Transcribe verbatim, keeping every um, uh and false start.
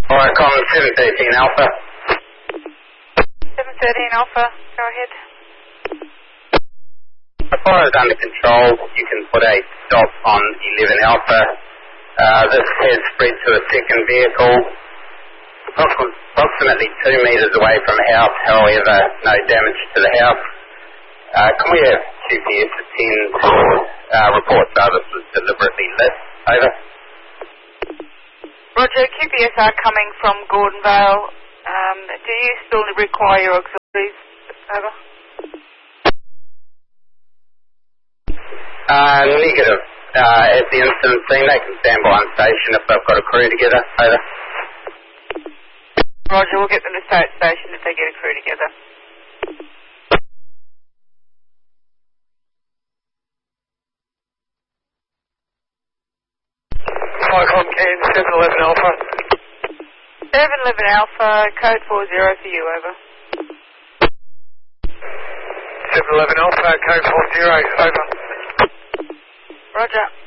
Viacom seven thirteen Alpha. seven thirteen Alpha, go ahead. The fire is under control. You can put a stop on eleven Alpha. Uh, this has spread to a second vehicle, approximately two metres away from the house, however, no damage to the house. Uh, can we have Q P S attend uh, reports that this was deliberately lit? Over. Roger, Q P S are coming from Gordonvale. Um, do you still require auxiliaries? Over. Uh, negative. Uh, at the incident scene, they can stand by on station if they've got a crew together. Over. Roger, we'll get them to stay at station if they get a crew together. Viacom Cairns, seven eleven Alpha. seven eleven Alpha, code four zero for you, over. seven eleven Alpha, code four zero, over. Roger.